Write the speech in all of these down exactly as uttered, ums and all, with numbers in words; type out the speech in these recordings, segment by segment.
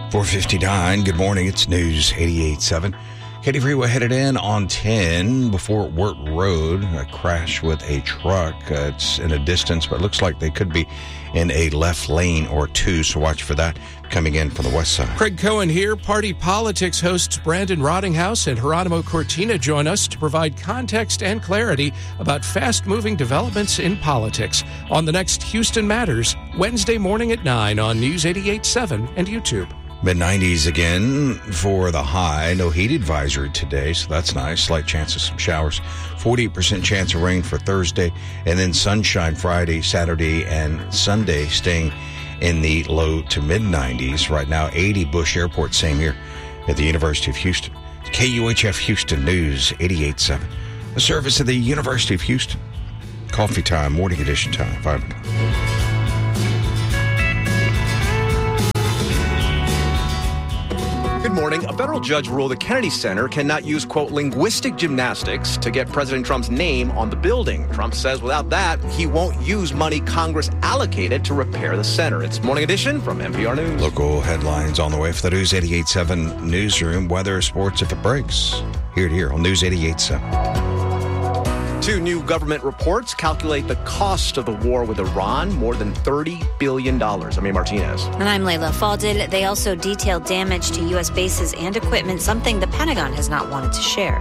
four fifty-nine, good morning. It's News eighty-eight point seven. Katy Freeway headed in on ten before Wirt Road. A crash with a truck. Uh, it's in a distance, but it looks like they could be in a left lane or two, so watch for that coming in from the west side. Craig Cohen here. Party Politics hosts Brandon Rottinghouse and Geronimo Cortina join us to provide context and clarity about fast-moving developments in politics on the next Houston Matters, Wednesday morning at nine on News eighty-eight point seven and YouTube. mid nineties again for the high. No heat advisory today, so that's nice. Slight chance of some showers. forty-eight percent chance of rain for Thursday, and then sunshine Friday, Saturday, and Sunday, staying in the low to mid nineties. Right now, eighty Bush Airport, same here at the University of Houston. K U H F Houston News eighty-eight point seven. The service of the University of Houston. Coffee time, morning edition time, five o'clock. Good morning. A federal judge ruled the Kennedy Center cannot use, quote, linguistic gymnastics to get President Trump's name on the building. Trump says without that, he won't use money Congress allocated to repair the center. It's Morning Edition from N P R News. Local headlines on the way for the News eighty-eight point seven newsroom. Weather, sports if it breaks. Here to here on News eighty-eight point seven. Two new government reports calculate the cost of the war with Iran, more than thirty billion dollars. I'm Amy Martinez. And I'm Layla Falded. They also detailed damage to U S bases and equipment, something the Pentagon has not wanted to share.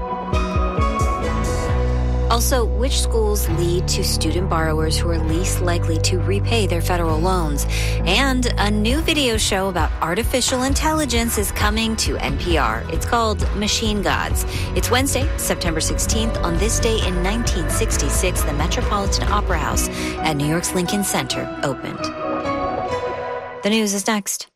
Also, which schools lead to student borrowers who are least likely to repay their federal loans? And a new video show about artificial intelligence is coming to N P R. It's called Machine Gods. It's Wednesday, September sixteenth. On this day in nineteen sixty-six, the Metropolitan Opera House at New York's Lincoln Center opened. The news is next.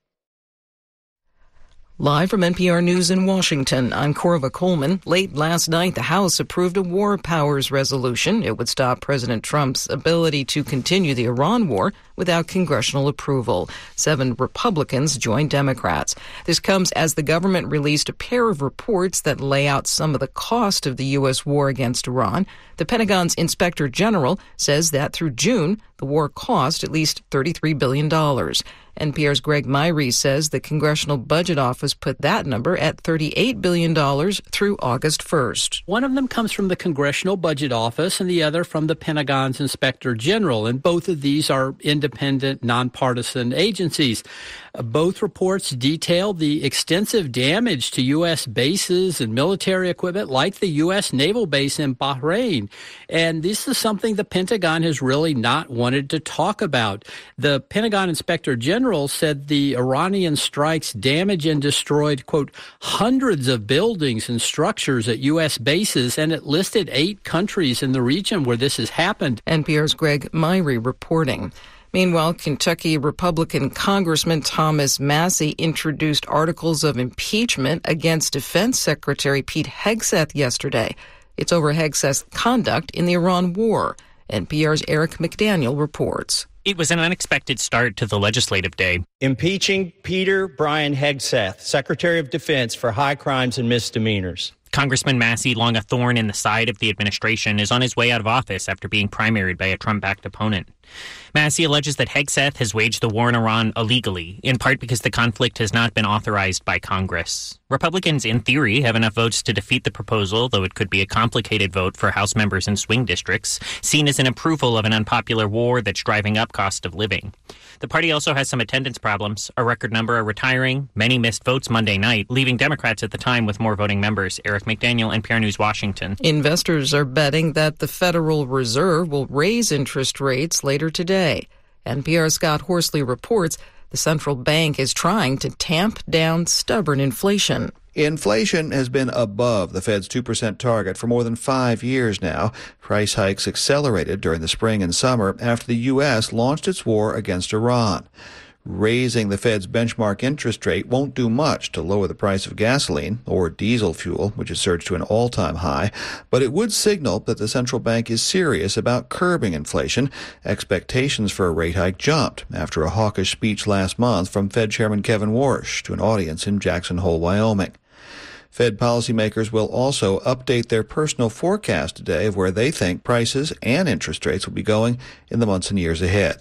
Live from N P R News in Washington, I'm Corva Coleman. Late last night, the House approved a war powers resolution. It would stop President Trump's ability to continue the Iran war without congressional approval. Seven Republicans joined Democrats. This comes as the government released a pair of reports that lay out some of the cost of the U S war against Iran. The Pentagon's Inspector General says that through June, the war cost at least thirty-three billion dollars. N P R's Greg Myrie says the Congressional Budget Office put that number at thirty-eight billion dollars through August first. One of them comes from the Congressional Budget Office and the other from the Pentagon's Inspector General, and both of these are independent, nonpartisan agencies. Uh, both reports detail the extensive damage to U S bases and military equipment like the U S naval base in Bahrain. And this is something the Pentagon has really not wanted to talk about. The Pentagon Inspector General said the Iranian strikes damaged and destroyed, quote, hundreds of buildings and structures at U S bases, and it listed eight countries in the region where this has happened. N P R's Greg Myrie reporting. Meanwhile, Kentucky Republican Congressman Thomas Massie introduced articles of impeachment against Defense Secretary Pete Hegseth yesterday. It's over Hegseth's conduct in the Iran war. N P R's Eric McDaniel reports. It was an unexpected start to the legislative day. Impeaching Peter Brian Hegseth, Secretary of Defense, for high crimes and misdemeanors. Congressman Massie, long a thorn in the side of the administration, is on his way out of office after being primaried by a Trump-backed opponent. Massie alleges that Hegseth has waged the war in Iran illegally, in part because the conflict has not been authorized by Congress. Republicans, in theory, have enough votes to defeat the proposal, though it could be a complicated vote for House members in swing districts, seen as an approval of an unpopular war that's driving up cost of living. The party also has some attendance problems. A record number are retiring. Many missed votes Monday night, leaving Democrats at the time with more voting members. Eric McDaniel, N P R News, Washington. Investors are betting that the Federal Reserve will raise interest rates later today. N P R's Scott Horsley reports the central bank is trying to tamp down stubborn inflation. Inflation has been above the Fed's two percent target for more than five years now. Price hikes accelerated during the spring and summer after the U S launched its war against Iran. Raising the Fed's benchmark interest rate won't do much to lower the price of gasoline or diesel fuel, which has surged to an all-time high, but it would signal that the central bank is serious about curbing inflation. Expectations for a rate hike jumped after a hawkish speech last month from Fed Chairman Kevin Warsh to an audience in Jackson Hole, Wyoming. Fed policymakers will also update their personal forecast today of where they think prices and interest rates will be going in the months and years ahead.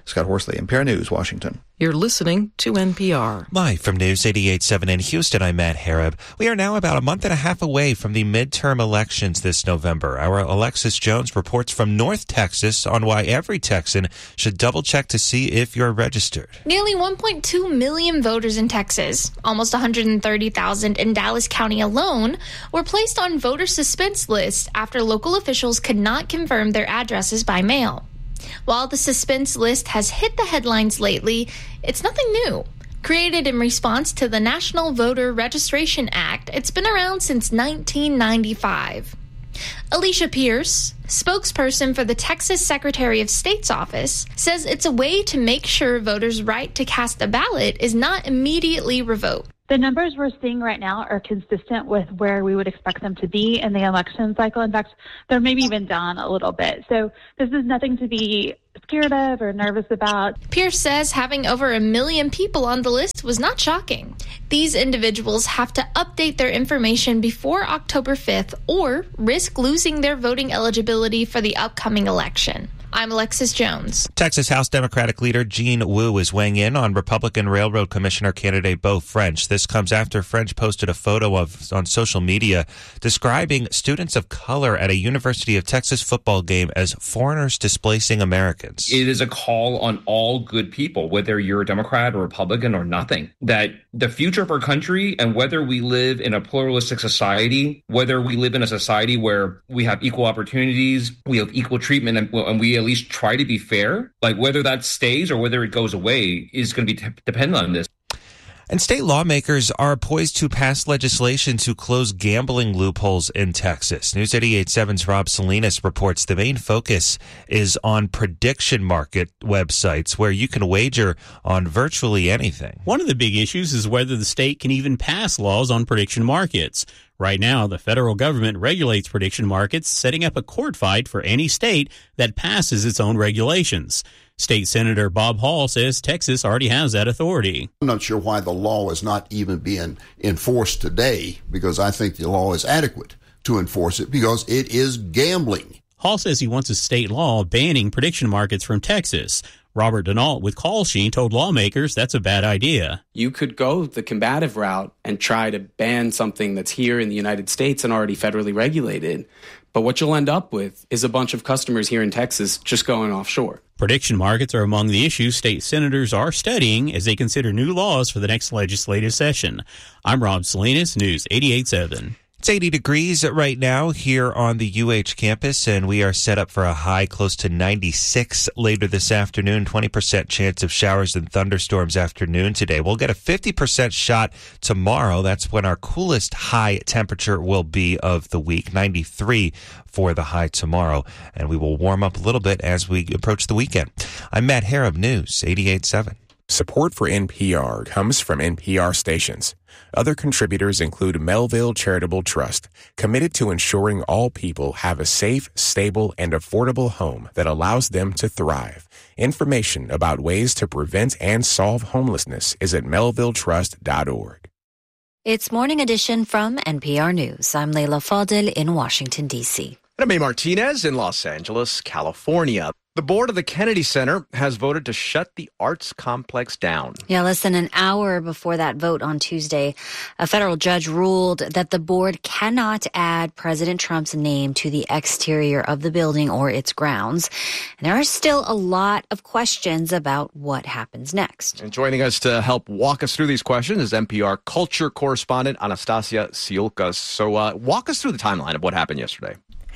Scott Horsley, N P R News, Washington. You're listening to N P R. Live from News eighty-eight point seven in Houston, I'm Matt Harab. We are now about a month and a half away from the midterm elections this November. Our Alexis Jones reports from North Texas on why every Texan should double-check to see if you're registered. Nearly one point two million voters in Texas, almost one hundred thirty thousand in Dallas County alone, were placed on voter suspense lists after local officials could not confirm their addresses by mail. While the suspense list has hit the headlines lately, it's nothing new. Created in response to the National Voter Registration Act, it's been around since nineteen ninety-five. Alicia Pierce, spokesperson for the Texas Secretary of State's office, says it's a way to make sure voters' right to cast a ballot is not immediately revoked. The numbers we're seeing right now are consistent with where we would expect them to be in the election cycle. In fact, they're maybe even down a little bit. So this is nothing to be scared of or nervous about. Pierce says having over a million people on the list was not shocking. These individuals have to update their information before October fifth or risk losing their voting eligibility for the upcoming election. I'm Alexis Jones. Texas House Democratic leader Jean Wu is weighing in on Republican Railroad Commissioner candidate Beau French. This comes after French posted a photo of on social media describing students of color at a University of Texas football game as foreigners displacing Americans. It is a call on all good people, whether you're a Democrat or Republican or nothing, that the future of our country and whether we live in a pluralistic society, whether we live in a society where we have equal opportunities, we have equal treatment, and, and we at least try to be fair, like whether that stays or whether it goes away is going to be t- dependent on this. And state lawmakers are poised to pass legislation to close gambling loopholes in Texas. News eighty-eight point seven's Rob Salinas reports the main focus is on prediction market websites where you can wager on virtually anything. One of the big issues is whether the state can even pass laws on prediction markets. Right now, the federal government regulates prediction markets, setting up a court fight for any state that passes its own regulations. State Senator Bob Hall says Texas already has that authority. I'm not sure why the law is not even being enforced today, because I think the law is adequate to enforce it because it is gambling. Hall says he wants a state law banning prediction markets from Texas. Robert Denault with Call Sheen told lawmakers that's a bad idea. You could go the combative route and try to ban something that's here in the United States and already federally regulated. But what you'll end up with is a bunch of customers here in Texas just going offshore. Prediction markets are among the issues state senators are studying as they consider new laws for the next legislative session. I'm Rob Salinas, News eighty-eight point seven. It's eighty degrees right now here on the U H campus, and we are set up for a high close to ninety-six later this afternoon. twenty percent chance of showers and thunderstorms afternoon today. We'll get a fifty percent shot tomorrow. That's when our coolest high temperature will be of the week, ninety-three for the high tomorrow. And we will warm up a little bit as we approach the weekend. I'm Matt Harab, News eighty-eight point seven. Support for N P R comes from N P R stations. Other contributors include Melville Charitable Trust, committed to ensuring all people have a safe, stable, and affordable home that allows them to thrive. Information about ways to prevent and solve homelessness is at melville trust dot org. It's Morning Edition from N P R News. I'm Leila Fadel in Washington, D C. And I'm A. Martinez in Los Angeles, California. The board of the Kennedy Center has voted to shut the arts complex down. Yeah, less than an hour before that vote on Tuesday, a federal judge ruled that the board cannot add President Trump's name to the exterior of the building or its grounds. And there are still a lot of questions about what happens next. And joining us to help walk us through these questions is N P R culture correspondent Anastasia Siulkas. So uh, walk us through the timeline of what happened yesterday.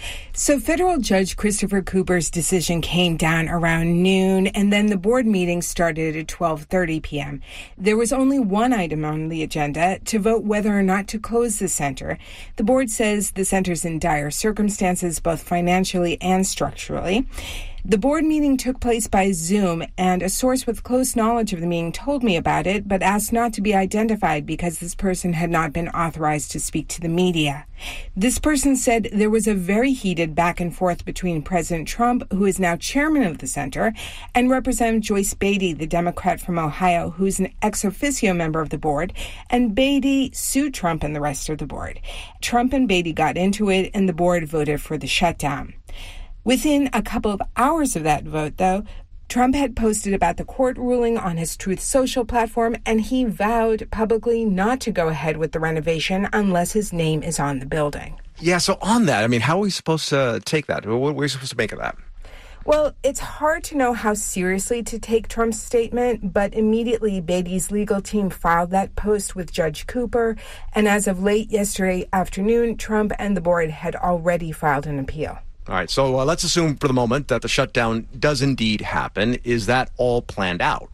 So federal judge Christopher Cooper's decision came down around noon, and then the board meeting started at twelve thirty p.m. There was only one item on the agenda, to vote whether or not to close the center. The board says the center's in dire circumstances, both financially and structurally. The board meeting took place by Zoom, and a source with close knowledge of the meeting told me about it, but asked not to be identified because this person had not been authorized to speak to the media. This person said there was a very heated back and forth between President Trump, who is now chairman of the center, and Representative Joyce Beatty, the Democrat from Ohio, who's an ex officio member of the board, and Beatty sued Trump and the rest of the board. Trump and Beatty got into it, and the board voted for the shutdown. Within a couple of hours of that vote, though, Trump had posted about the court ruling on his Truth Social platform, and he vowed publicly not to go ahead with the renovation unless his name is on the building. Yeah, so on that, I mean, how are we supposed to take that? What are we supposed to make of that? Well, it's hard to know how seriously to take Trump's statement, but immediately Beatty's legal team filed that post with Judge Cooper, and as of late yesterday afternoon, Trump and the board had already filed an appeal. All right, so uh, let's assume for the moment that the shutdown does indeed happen. Is that all planned out?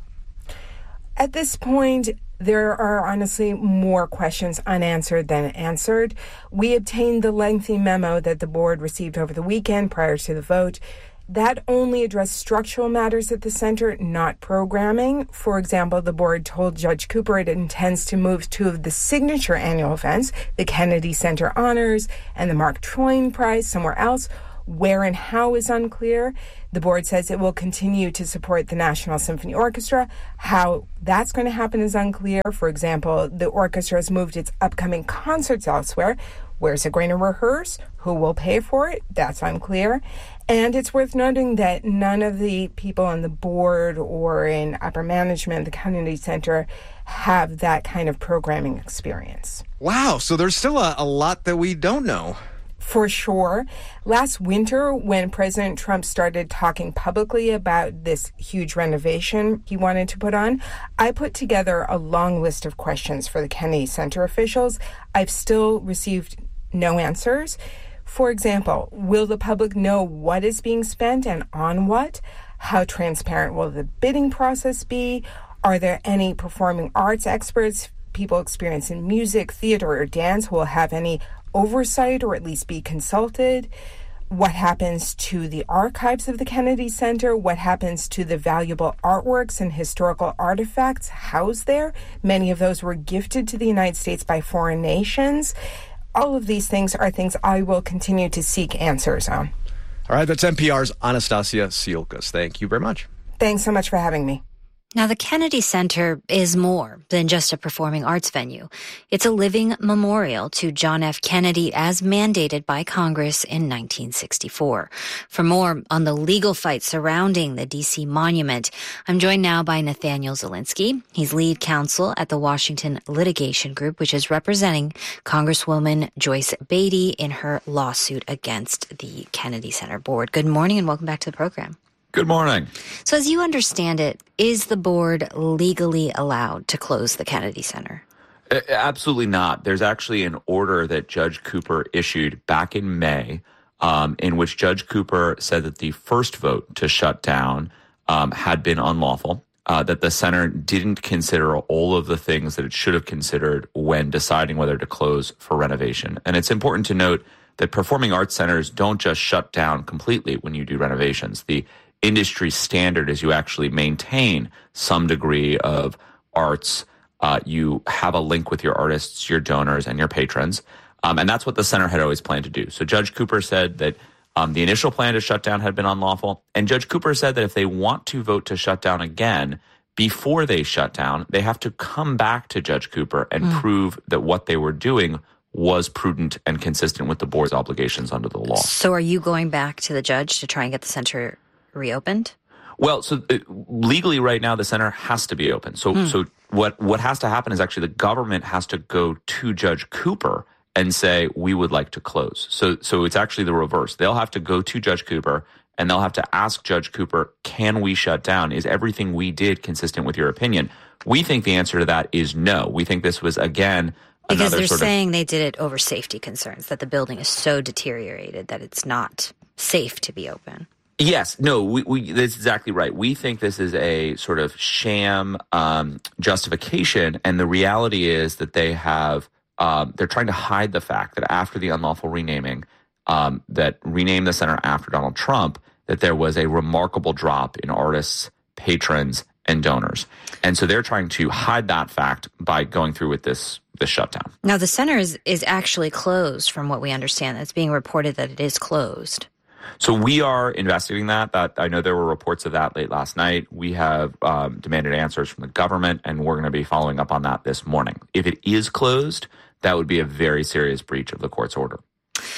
At this point, there are honestly more questions unanswered than answered. We obtained the lengthy memo that the board received over the weekend prior to the vote. That only addressed structural matters at the center, not programming. For example, the board told Judge Cooper it intends to move two of the signature annual events, the Kennedy Center Honors and the Mark Twain Prize, somewhere else. Where and how is unclear. The board says it will continue to support the National Symphony Orchestra. How that's going to happen is unclear. For example, the orchestra has moved its upcoming concerts elsewhere. Where's it going to rehearse? Who will pay for it? That's unclear. And it's worth noting that none of the people on the board or in upper management at the Kennedy Center have that kind of programming experience. Wow, so there's still a, a lot that we don't know. For sure. Last winter, when President Trump started talking publicly about this huge renovation he wanted to put on, I put together a long list of questions for the Kennedy Center officials. I've still received no answers. For example, will the public know what is being spent and on what? How transparent will the bidding process be? Are there any performing arts experts, people experienced in music, theater, or dance who will have any oversight or at least be consulted? What happens to the archives of the Kennedy Center? What happens to the valuable artworks and historical artifacts housed there? Many of those were gifted to the United States by foreign nations. All of these things are things I will continue to seek answers on. All right, that's N P R's Anastasia Tsiolkas. Thank you very much. Thanks so much for having me. Now, the Kennedy Center is more than just a performing arts venue. It's a living memorial to John F. Kennedy as mandated by Congress in nineteen sixty-four. For more on the legal fight surrounding the D C monument, I'm joined now by Nathaniel Zelinsky. He's lead counsel at the Washington Litigation Group, which is representing Congresswoman Joyce Beatty in her lawsuit against the Kennedy Center board. Good morning and welcome back to the program. Good morning. So as you understand it, is the board legally allowed to close the Kennedy Center? Uh, absolutely not. There's actually an order that Judge Cooper issued back in May um, in which Judge Cooper said that the first vote to shut down um, had been unlawful, uh, that the center didn't consider all of the things that it should have considered when deciding whether to close for renovation. And it's important to note that performing arts centers don't just shut down completely when you do renovations. The industry standard is you actually maintain some degree of arts. Uh, you have a link with your artists, your donors, and your patrons. Um, and that's what the center had always planned to do. So Judge Cooper said that um, the initial plan to shut down had been unlawful. And Judge Cooper said that if they want to vote to shut down again, before they shut down, they have to come back to Judge Cooper and mm. prove that what they were doing was prudent and consistent with the board's obligations under the law. So are you going back to the judge to try and get the center reopened? Well, so uh, legally right now the center has to be open. So, hmm. so what what has to happen is actually the government has to go to Judge Cooper and say we would like to close. So, so it's actually the reverse. They'll have to go to Judge Cooper and they'll have to ask Judge Cooper, can we shut down? Is everything we did consistent with your opinion? We think the answer to that is no. We think this was again because another they're sort saying of, they did it over safety concerns, that the building is so deteriorated that it's not safe to be open. Yes, no, we, we, that's exactly right. We think this is a sort of sham um, justification, and the reality is that they have, um, they're trying to hide the fact that after the unlawful renaming, um, that renamed the center after Donald Trump, that there was a remarkable drop in artists, patrons, and donors. And so they're trying to hide that fact by going through with this this shutdown. Now, the center is, is actually closed, from what we understand. It's being reported that it is closed. So we are investigating that. That I know there were reports of that late last night. We have um, demanded answers from the government, and we're going to be following up on that this morning. If it is closed, that would be a very serious breach of the court's order.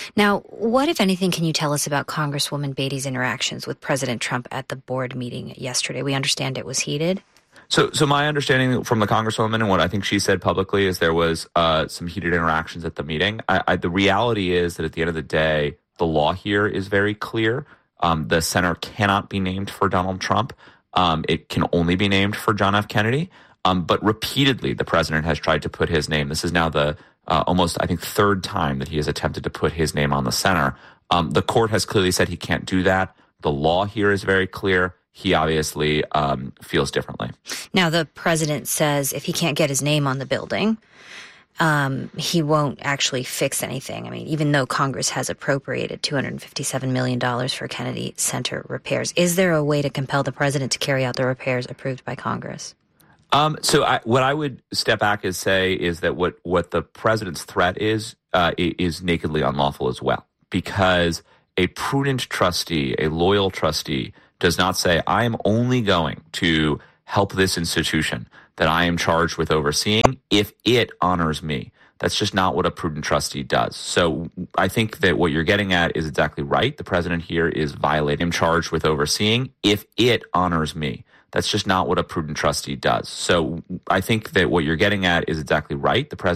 Now, what, if anything, can you tell us about Congresswoman Beatty's interactions with President Trump at the board meeting yesterday? We understand it was heated. So, so my understanding from the Congresswoman and what I think she said publicly is there was uh, some heated interactions at the meeting. I, I, the reality is that at the end of the day, the law here is very clear. Um, the center cannot be named for Donald Trump. Um, it can only be named for John F. Kennedy. Um, but repeatedly, the president has tried to put his name. This is now the uh, almost, I think, third time that he has attempted to put his name on the center. Um, the court has clearly said he can't do that. The law here is very clear. He obviously um, feels differently. Now, the president says if he can't get his name on the building, um, he won't actually fix anything. I mean, even though Congress has appropriated two hundred fifty-seven million dollars for Kennedy Center repairs, is there a way to compel the president to carry out the repairs approved by Congress? Um, so I, what I would step back and say is that what, what the president's threat is, uh, is nakedly unlawful as well, because a prudent trustee, a loyal trustee, does not say, I am only going to help this institution that I am charged with overseeing if it honors me. That's just not what a prudent trustee does. So I think that what you're getting at is exactly right. The president here is violating, I'm charged with overseeing if it honors me. That's just not what a prudent trustee does. So I think that what you're getting at is exactly right. The president